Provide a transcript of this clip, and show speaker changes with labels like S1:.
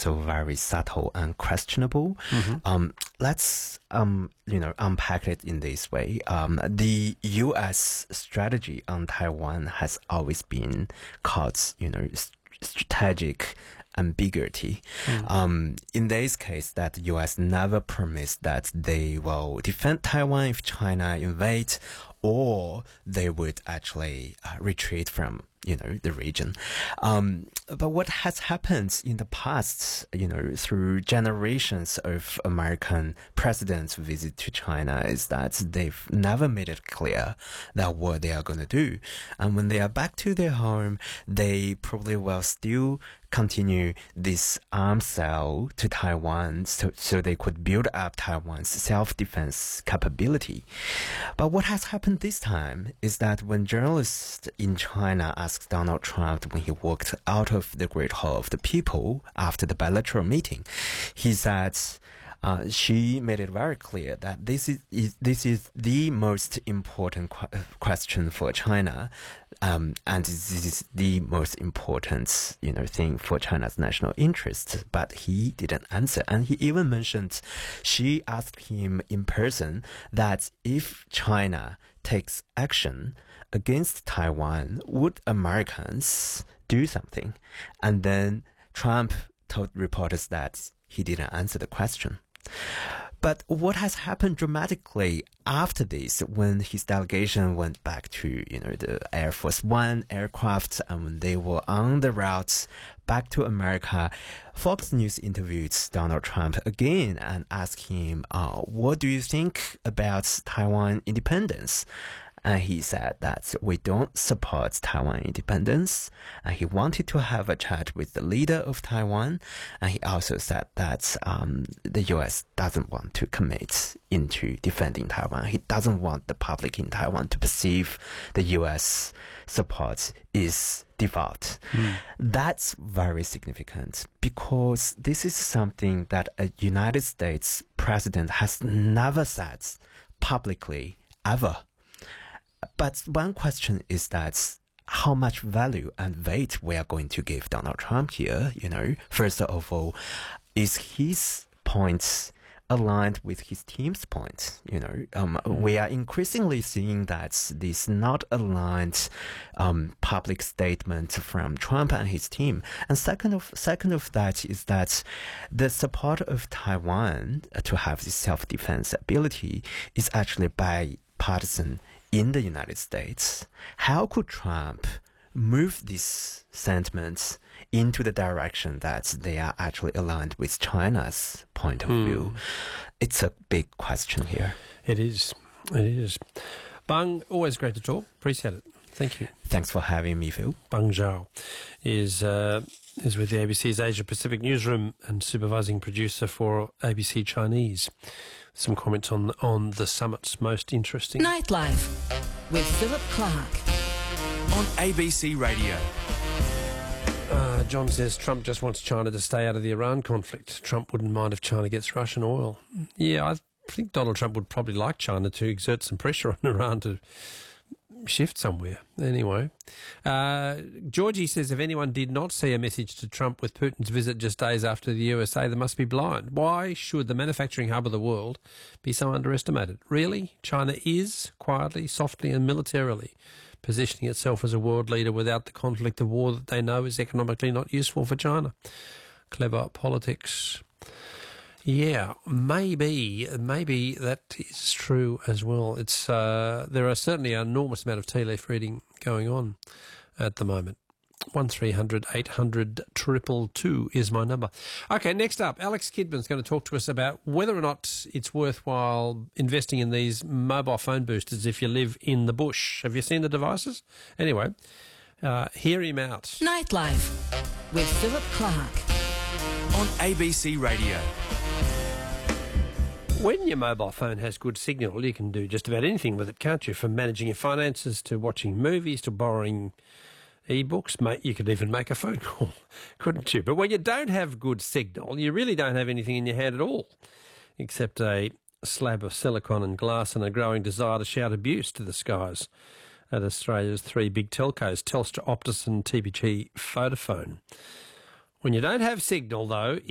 S1: also very subtle and questionable. Let's unpack it in this way. The U.S. strategy on Taiwan has always been called, strategic ambiguity. In this case, that the U.S. never promised that they will defend Taiwan if China invades, or they would actually retreat from the region. But what has happened in the past, through generations of American presidents' visit to China is that they've never made it clear that what they are going to do. And when they are back to their home, they probably will still continue this arms sale to Taiwan so they could build up Taiwan's self-defense capability. But what has happened this time is that when journalists in China asked Donald Trump when he walked out of the Great Hall of the People after the bilateral meeting, he said she made it very clear that this is the most important question for China, and this is the most important thing for China's national interest. But he didn't answer, and he even mentioned she asked him in person that if China takes action against Taiwan, would Americans do something? And then Trump told reporters that he didn't answer the question. But what has happened dramatically after this, when his delegation went back to, the Air Force One aircraft, and when they were on the route back to America, Fox News interviewed Donald Trump again and asked him, what do you think about Taiwan independence? And he said that we don't support Taiwan independence. And he wanted to have a chat with the leader of Taiwan. And he also said that the U.S. doesn't want to commit into defending Taiwan. He doesn't want the public in Taiwan to perceive the U.S. support is default. That's very significant because this is something that a United States president has never said publicly ever. But one question is that how much value and weight we are going to give Donald Trump here, First of all, is his points aligned with his team's points? We are increasingly seeing that this not aligned public statement from Trump and his team. And second of that is that the support of Taiwan to have this self-defense ability is actually bipartisan in the United States. How could Trump move these sentiments into the direction that they are actually aligned with China's point of view? It's a big question here.
S2: It is. Bang, always great to talk. Appreciate it. Thank you.
S1: Thanks for having me, Phil.
S2: Bang Zhao is with the ABC's Asia Pacific Newsroom and supervising producer for ABC Chinese. Some comments on the summit's most interesting.
S3: Nightlife with Philip Clark
S4: on ABC Radio.
S2: John says Trump just wants China to stay out of the Iran conflict. Trump wouldn't mind if China gets Russian oil. Yeah, I think Donald Trump would probably like China to exert some pressure on Iran to shift somewhere. Anyway, Georgie says if anyone did not see a message to Trump with Putin's visit just days after the USA, they must be blind. Why should the manufacturing hub of the world be so underestimated? Really? China is quietly, softly and militarily positioning itself as a world leader without the conflict of war that they know is economically not useful for China. Clever politics. Yeah, maybe that is true as well. It's there are certainly an enormous amount of tea leaf reading going on at the moment. 1300 800 222 is my number. Okay, next up, Alex Kidman's going to talk to us about whether or not it's worthwhile investing in these mobile phone boosters if you live in the bush. Have you seen the devices? Anyway, hear him out.
S3: Nightlife with Philip Clark
S4: on ABC Radio.
S2: When your mobile phone has good signal, you can do just about anything with it, can't you? From managing your finances to watching movies to borrowing e-books. You could even make a phone call, couldn't you? But when you don't have good signal, you really don't have anything in your hand at all, except a slab of silicon and glass and a growing desire to shout abuse to the skies at Australia's three big telcos, Telstra, Optus and TPG Vodafone. When you don't have signal, though,